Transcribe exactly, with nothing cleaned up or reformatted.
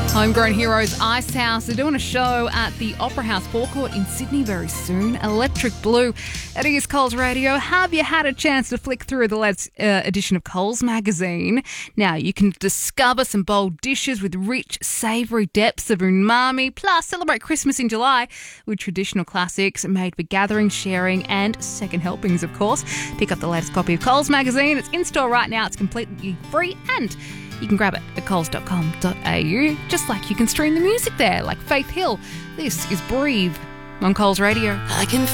Homegrown Heroes Ice House are doing a show at the Opera House forecourt in Sydney very soon. Electric Blue. It is Coles Radio. Have you had a chance to flick through the latest uh, edition of Coles magazine? Now you can discover some bold dishes with rich, savoury depths of umami, plus celebrate Christmas in July with traditional classics made for gathering, sharing and second helpings, of course. Pick up the latest copy of Coles magazine. It's in store right now. It's completely free and you can grab it at coles dot com dot a u, just like you can stream the music there, like Faith Hill. This is Breathe on Coles Radio. I can